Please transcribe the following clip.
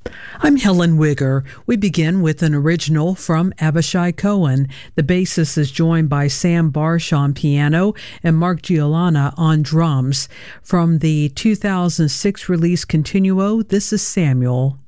I'm Helen Wigger. We begin with an original from Abishai Cohen. The bassist is joined by Sam Barsh on piano and Mark Giolana on drums. From the 2006 release Continuo, this is Samuel.